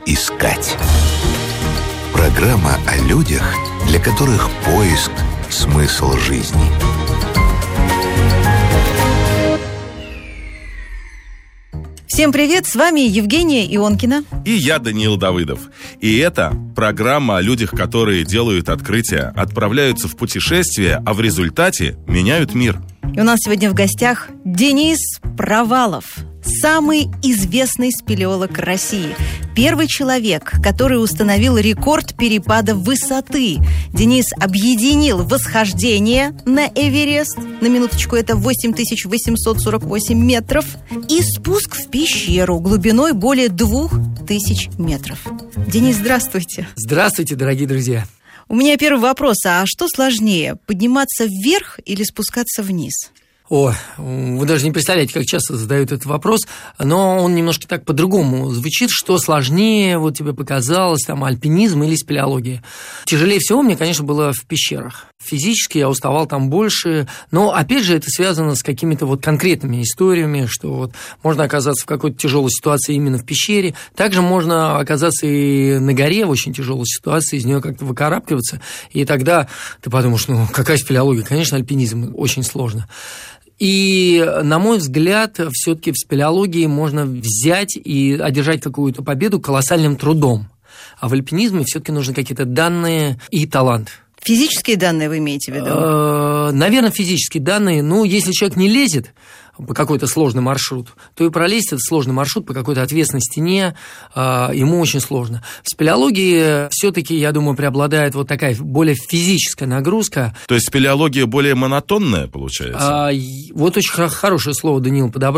искать. Программа о людях, для которых поиск – смысл жизни. Всем привет, с вами Евгения Ионкина. И я, Даниил Давыдов. И это программа о людях, которые делают открытия, отправляются в путешествие, а в результате меняют мир. И у нас сегодня в гостях Денис Провалов, самый известный спелеолог России. Первый человек, который установил рекорд перепада высоты. Денис объединил восхождение на Эверест, на минуточку это 8848 метров, и спуск в пещеру глубиной более 2000 метров. Денис, здравствуйте. Здравствуйте, дорогие друзья. У меня первый вопрос, а что сложнее, подниматься вверх или спускаться вниз? Вы даже не представляете, как часто задают этот вопрос, но он немножко так по-другому звучит, что сложнее, вот тебе показалось, там, альпинизм или спелеология. Тяжелее всего мне, конечно, было в пещерах. Физически я уставал там больше, но, опять же, это связано с какими-то вот конкретными историями, что вот можно оказаться в какой-то тяжелой ситуации именно в пещере, также можно оказаться и на горе в очень тяжелой ситуации, из нее как-то выкарабкиваться, и тогда ты подумаешь, какая спелеология, конечно, альпинизм очень сложно. И, на мой взгляд, все-таки в спелеологии можно взять и одержать какую-то победу колоссальным трудом. А в альпинизме все-таки нужны какие-то данные и талант. Физические данные вы имеете в виду? Наверное, физические данные. Если человек не лезет по какой-то сложный маршрут, то и пролезть этот сложный маршрут по какой-то отвесной стене ему очень сложно. В спелеологии все-таки, я думаю, преобладает вот такая более физическая нагрузка. То есть спелеология более монотонная, получается? Вот очень хорошее слово Даниил подобрал.